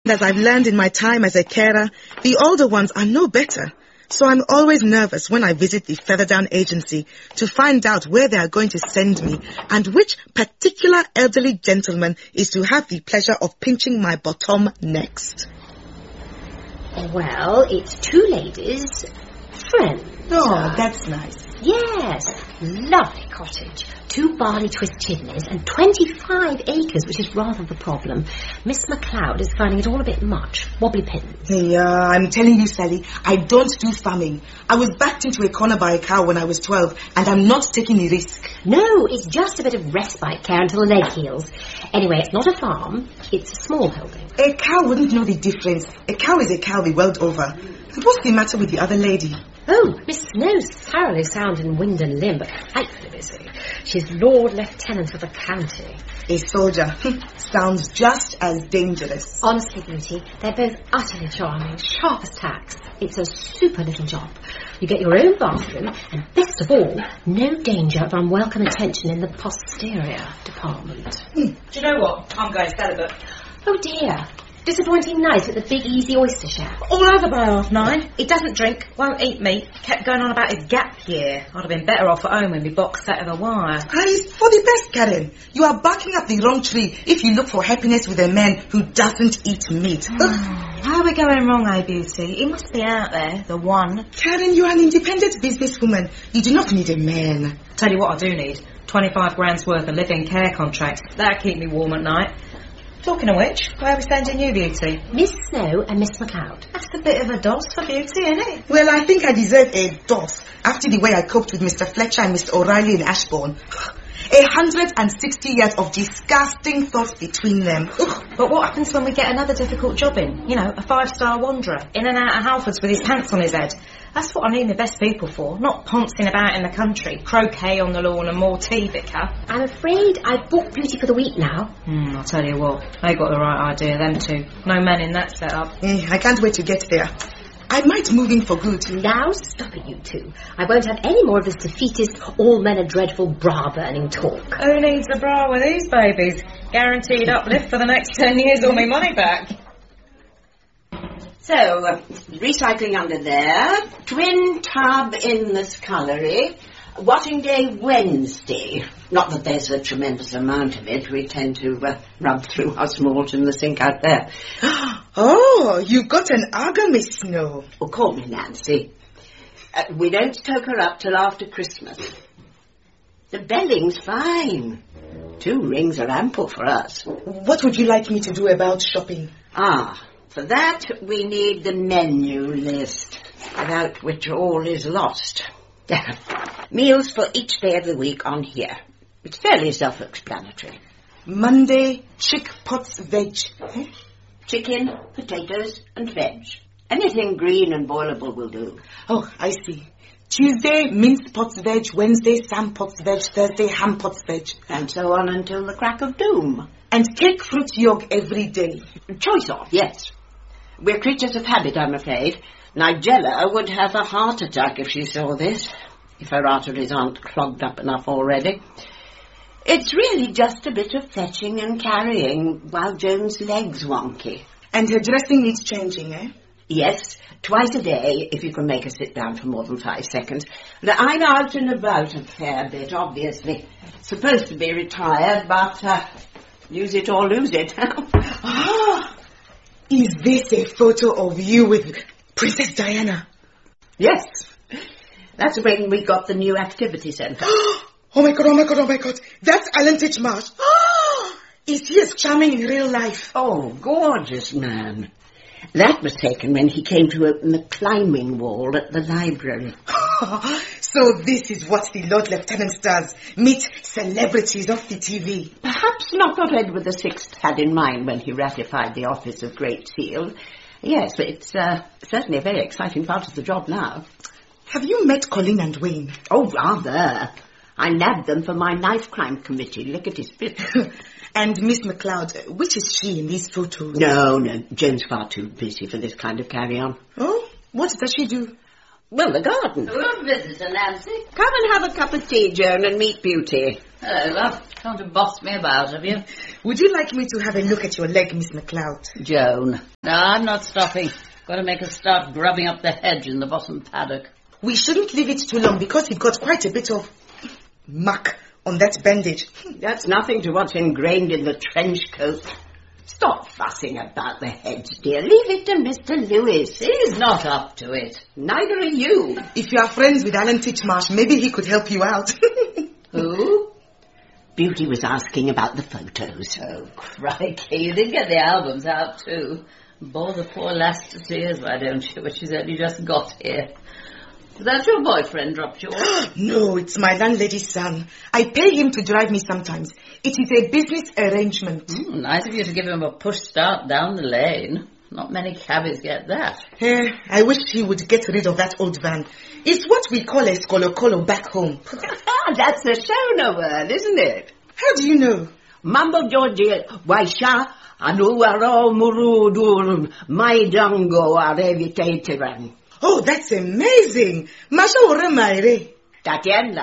As I've learned in my time as a carer, the older ones are no better. So I'm always nervous when I visit the Featherdown agency to find out where they are going to send me and which particular elderly gentleman is to have the pleasure of pinching my bottom next. Well, it's two ladies, friends. Oh, that's nice. Yes, lovely cottage. 2 barley twist chimneys and 25 acres, which is rather the problem. Miss MacLeod is finding it all a bit much. Wobbly pins. Yeah, I'm telling you, Sally, I don't do farming. I was backed into a corner by a cow when I was 12, and I'm not taking a risk. No, it's just a bit of respite care until the leg heals. Anyway, it's not a farm, it's a small building. A cow wouldn't know the difference. A cow is a cow the world over. And what's the matter with the other lady? Oh, Miss Snow's thoroughly sound in wind and limb, but frightfully busy. She's Lord Lieutenant of the county. A soldier. Sounds just as dangerous. Honestly, Beauty, they're both utterly charming, sharp as tacks. It's a super little job. You get your own bathroom, and best of all, no danger of unwelcome attention in the posterior department. Do you know what? I'm going celibate. Oh dear. Disappointing night at the Big Easy Oyster Shack. All over by 9:30. He doesn't drink, won't eat meat. Kept going on about his gap year. I'd have been better off at home with my box set of The Wire. It's for the best, Karen. You are barking up the wrong tree if you look for happiness with a man who doesn't eat meat. How are we going wrong, Beauty? He must be out there, the one. Karen, you are an independent businesswoman. You do not need a man. Tell you what I do need. 25 grand's worth of living care contracts. That'll keep me warm at night. Talking of which, where are we sending you, Beauty? Miss Snow and Miss MacLeod. That's a bit of a dose for Beauty, isn't it? Well, I think I deserve a doff after the way I coped with Mr. Fletcher and Mr. O'Reilly in Ashbourne. 160 years of disgusting thoughts between them. But what happens when we get another difficult job in? You know, a 5-star wanderer, in and out of Halfords with his pants on his head. That's what I need my best people for, not pouncing about in the country, croquet on the lawn and more tea, Vicar. I'm afraid I've booked Beauty for the week now. I'll tell you what, they got the right idea, them two. No men in that setup. I can't wait to get there. I might move in for good. Now stop it, you two. I won't have any more of this defeatist, all men are dreadful bra-burning talk. Who needs a bra with these babies? Guaranteed uplift for the next 10 years or me money back. So, recycling under there, twin tub in the scullery, washing day Wednesday. Not that there's a tremendous amount of it. We tend to rub through our smalls in the sink out there. Oh, you've got an Aga, Miss Snow. Oh, call me Nancy. We don't stoke her up till after Christmas. The belling's fine. 2 rings are ample for us. What would you like me to do about shopping? For that, we need the menu list, without which all is lost. Meals for each day of the week on here. It's fairly self-explanatory. Monday, chick pots veg. Chicken, potatoes, and veg. Anything green and boilable will do. Oh, I see. Tuesday, mince pots veg. Wednesday, Sam pots veg. Thursday, ham pots veg. And so on until the crack of doom. And cake fruit yolk every day. Choice of, yes. We're creatures of habit, I'm afraid. Nigella would have a heart attack if she saw this, if her arteries aren't clogged up enough already. It's really just a bit of fetching and carrying while Joan's leg's wonky. And her dressing needs changing, eh? Yes, twice a day, if you can make her sit down for more than 5 seconds. I'm out and about a fair bit, obviously. Supposed to be retired, but use it or lose it. Is this a photo of you with Princess Diana? Yes. That's when we got the new activity centre. Oh my God. That's Alan Titchmarsh. Is he as charming in real life? Oh, gorgeous man. That was taken when he came to open the climbing wall at the library. So this is what the Lord Lieutenant does. Meet celebrities off the TV. Perhaps not what Edward VI had in mind when he ratified the office of Great Seal. Yes, but it's certainly a very exciting part of the job now. Have you met Colin and Wayne? Oh, rather. I nabbed them for my knife crime committee. Look at his bit. And Miss MacLeod, which is she in these photos? No, Joan's far too busy for this kind of carry-on. Oh, what does she do? Well, the garden. Good visitor, Nancy. Come and have a cup of tea, Joan, and meet Beauty. Hello, love. Come to boss me about, have you? Would you like me to have a look at your leg, Miss MacLeod? Joan. No, I'm not stopping. Got to make her start grubbing up the hedge in the bottom paddock. We shouldn't leave it too long because you've got quite a bit of muck on that bandage. That's nothing to what's ingrained in the trench coat. Stop fussing about the hedge, dear. Leave it to Mr. Lewis. He's not up to it. Neither are you. If you are friends with Alan Titchmarsh, maybe he could help you out. Who? Beauty was asking about the photos. Oh, crikey. You did get the albums out, too. Bore the poor lass to tears, why don't you? But she's only just got here. Is that your boyfriend dropped you off? No, it's my landlady's son. I pay him to drive me sometimes. It is a business arrangement. Nice of you to give him a push start down the lane. Not many cabbies get that. I wish he would get rid of that old van. It's what we call a skolokolo back home. That's a Shona word, isn't it? How do you know? Mambo Georgie, Waisha, Anuaro Murudur, Maidango Arevitateran. Oh, that's amazing. Masha Uremaire. Tatiana.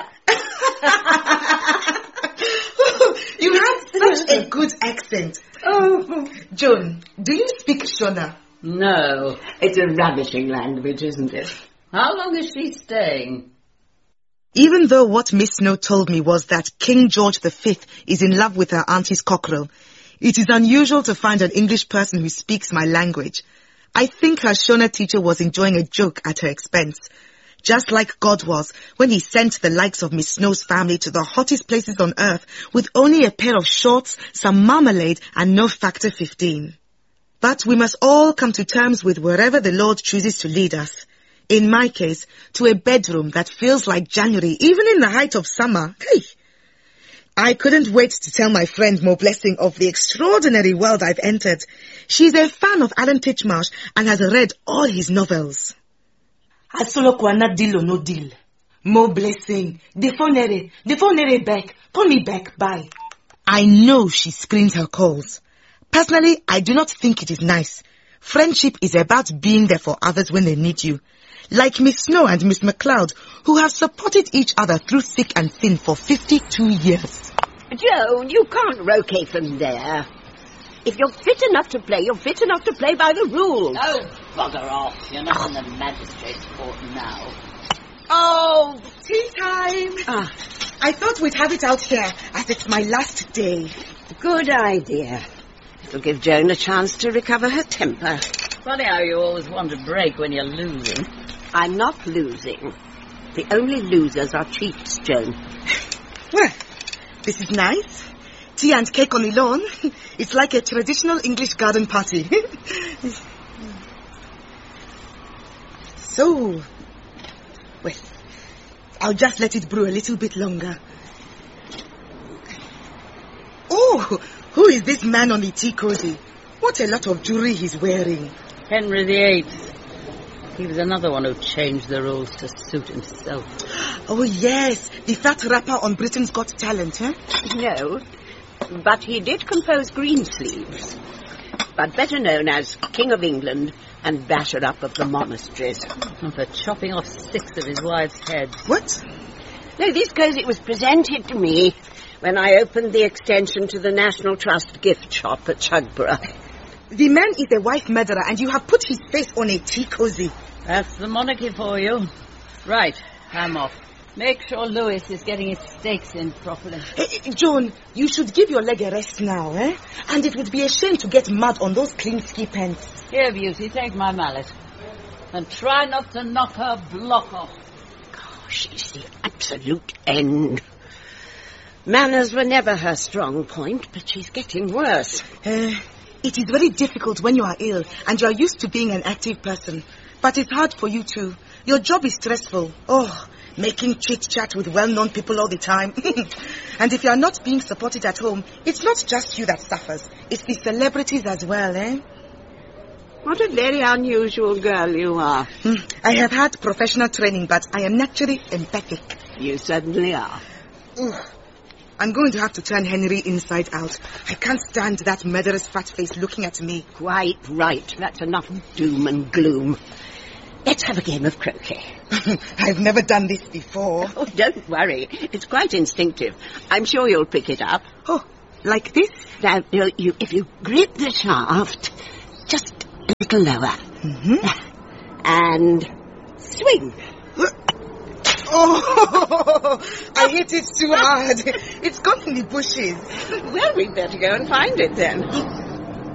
You have such a good accent. Oh, Joan, do you speak Shona? No. It's a ravishing language, isn't it? How long is she staying? Even though what Miss Snow told me was that King George V is in love with her auntie's cockerel, it is unusual to find an English person who speaks my language. I think her Shona teacher was enjoying a joke at her expense. Just like God was when he sent the likes of Miss Snow's family to the hottest places on earth with only a pair of shorts, some marmalade and no factor 15. But we must all come to terms with wherever the Lord chooses to lead us. In my case, to a bedroom that feels like January, even in the height of summer. Hey! I couldn't wait to tell my friend Mo Blessing of the extraordinary world I've entered. She's a fan of Alan Titchmarsh and has read all his novels. Asolo kwana deal or no deal. Mo Blessing, defonere back, call me back, bye. I know she screens her calls. Personally, I do not think it is nice. Friendship is about being there for others when they need you. Like Miss Snow and Miss MacLeod, who have supported each other through thick and thin for 52 years. Joan, you can't roquet from there. If you're fit enough to play, you're fit enough to play by the rules. Oh, bugger off. You're not in the magistrate's court now. Oh, tea time. I thought we'd have it out here, as it's my last day. Good idea. It'll give Joan a chance to recover her temper. Funny how you always want to break when you're losing. I'm not losing. The only losers are cheats, Joan. Well, this is nice. Tea and cake on the lawn. It's like a traditional English garden party. So, well, I'll just let it brew a little bit longer. Oh, who is this man on the tea cozy? What a lot of jewelry he's wearing. Henry VIII. He was another one who changed the rules to suit himself. Oh, yes. The fat rapper on Britain's Got Talent, huh? No, but he did compose Greensleeves, but better known as King of England and Basher-up of the monasteries. And for chopping off 6 of his wife's heads. What? No, this cosy was presented to me when I opened the extension to the National Trust gift shop at Chugborough. The man is a wife murderer and you have put his face on a tea cozy. That's the monarchy for you. Right, I'm off. Make sure Lewis is getting his steaks in properly. Hey, Joan, you should give your leg a rest now, eh? And it would be a shame to get mud on those clean ski pants. Here, Beauty, take my mallet. And try not to knock her block off. Gosh, she's the absolute end. Manners were never her strong point, but she's getting worse. It is very difficult when you are ill and you are used to being an active person. But it's hard for you too. Your job is stressful. Oh, making chit-chat with well-known people all the time. And if you are not being supported at home, it's not just you that suffers. It's the celebrities as well, eh? What a very unusual girl you are. I have had professional training, but I am naturally empathic. You certainly are. I'm going to have to turn Henry inside out. I can't stand that murderous fat face looking at me. Quite right. That's enough doom and gloom. let's have a game of croquet. I've never done this before. Oh, don't worry. It's quite instinctive. I'm sure you'll pick it up. Oh, like this? Now, if you grip the shaft, just a little lower. And swing. Oh, I hit it too hard. It's gone in the bushes. Well, we'd better go and find it then.